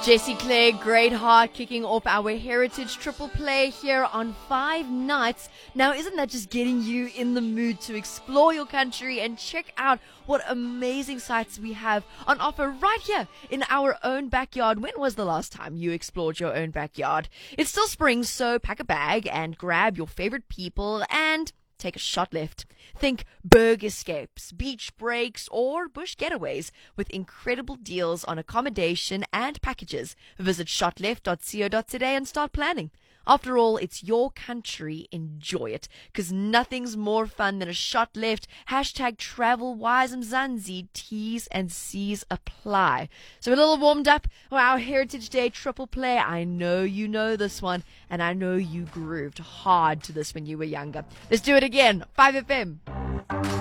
Jessie Clay, Great Heart, kicking off our Heritage Triple Play here on 5 nights. Now, isn't that just getting you in the mood to explore your country and check out what amazing sights we have on offer right here in our own backyard? When was the last time you explored your own backyard? It's still spring, so pack a bag and grab your favorite people and take a shot left. Think berg escapes, beach breaks, or bush getaways with incredible deals on accommodation and packages. Visit shotleft.co.za and start planning. After all, it's your country. Enjoy it, because nothing's more fun than a shot left. Hashtag travel wise Mzansi. T's and C's apply. So a little warmed up for our Heritage Day Triple Play. I know you know this one, and I know you grooved hard to this when you were younger. Let's do it again. 5FM.